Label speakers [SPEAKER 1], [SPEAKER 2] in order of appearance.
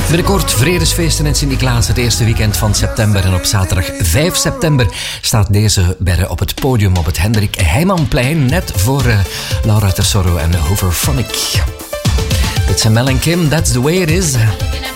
[SPEAKER 1] Binnenkort vredesfeesten in Sint-Niklaas, het eerste weekend van september. En op zaterdag 5 september staat deze berre op het podium op het Hendrik Heijmanplein. Net voor Laura Tesoro en Hoverphonic. Dit zijn Mel en Kim, That's the Way It Is.